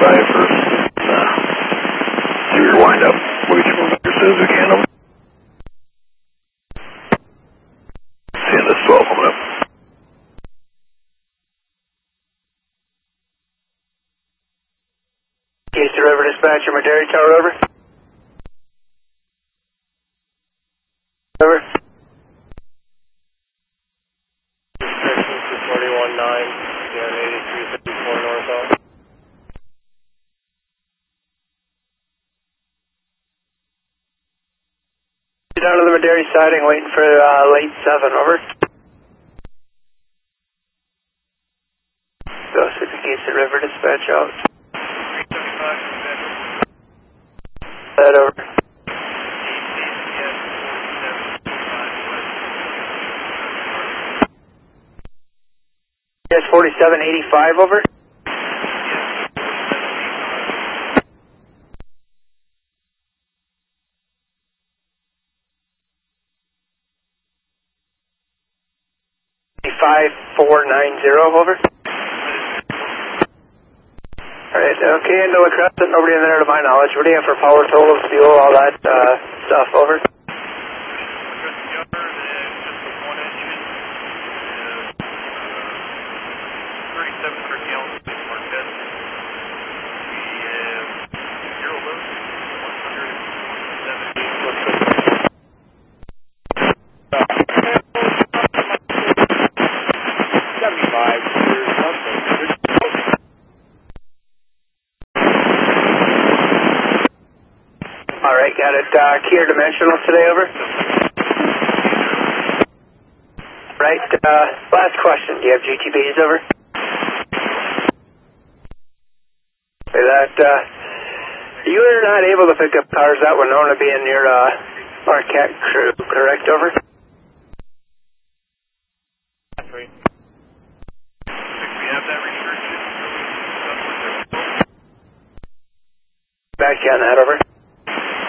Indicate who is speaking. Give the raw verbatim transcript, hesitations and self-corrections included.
Speaker 1: by first. Uh, do your wind up. We'll get you as soon as we can. Over. Seeing this twelve coming up.
Speaker 2: Case to River Dispatcher, Madera Tower, over. Over. forty-one nine, eighty-three fifty-four northbound. Down to the Madera siding, waiting for uh, late seven, over. Go six Case to River Dispatch out. That over. Yes, forty-seven eighty-five, over. five four nine zero, over. Alright, okay, and no Crescent, nobody in there to my knowledge. What do you have for power, total, fuel, all that uh, stuff, over? Alright, got it. Uh, Kia Dimensional today, over. Right, uh, last question. Do you have G T Bs, over? Okay, that, uh, you were not able to pick up cars that were known to be in your, uh, Marquette crew, correct, over? We have that restriction. Back on that, over.